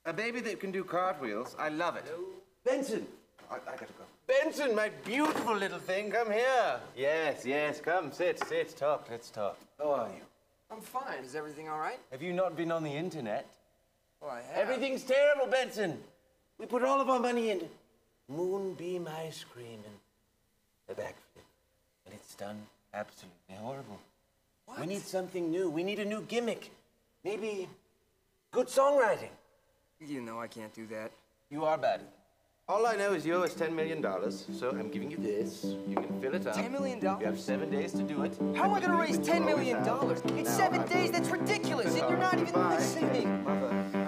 A baby that can do cartwheels. I love it. Benson! I gotta go. Benson, my beautiful little thing, come here. Yes, come, sit, talk, let's talk. How are you? I'm fine. Is everything all right? Have you not been on the internet? Well, I have. Everything's terrible, Benson. We put all of our money into Moonbeam ice cream and the backflip. And it's done absolutely horrible. What? We need something new. We need a new gimmick. Maybe good songwriting. You know I can't do that. You are bad. All I know is you owe us $10 million, so I'm giving you this. You can fill it up. $10 million? You have 7 days to do it. How am I gonna raise $10 million? It's 7 days. That's ridiculous. You're not even listening. Mother.